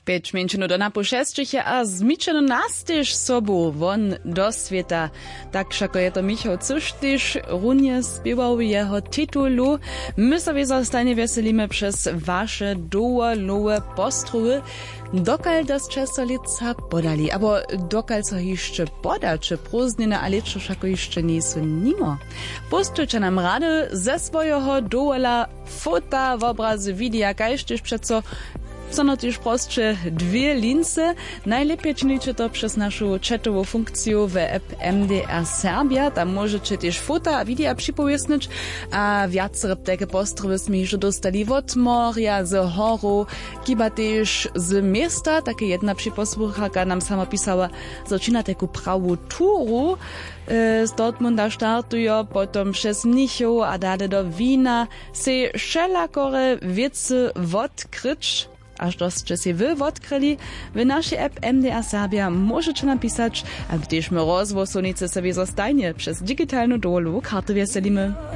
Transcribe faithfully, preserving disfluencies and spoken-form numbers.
Pięć mięčinu do napu šestřiche a zmičeno nastyž sobu won do sveta. Tak všako je to Michał Cysztyż runie spiewał jeho titulu. My sobie zostanie weselimy przez wasze dołolowe postruły. Dokal das Čestolica podali, abo dokal so jeszcze poda, czy prózdniny, ale čo všako jeszcze nie są nimo. Postujcie nam rady ze swojego dołola fota w obrazy widea, kajsztyż przeco są no też prostsze dwie lince. Najlepiej czynicie to przez naszą chatową funkcję w app M D R Serbia. Tam możecie też fota a wideo przypowiesnić, a wiacere takie postrowy sme już dostali od morja, z horu, kiba też z miasta. Takie jedna przyposłuchaka nam sama pisała, zaczyna taką prawą turu. Z Dortmunda startują, potem przez Mnichów, a dalej do Wina. Se wszelakore wiece odkryć. Aż doście się wy odkryli, w naszej app M D R Serbia możecie napisać, a gdyż my rozwój sonicy sobie zostanie przez digitalną dolu karty weselimy.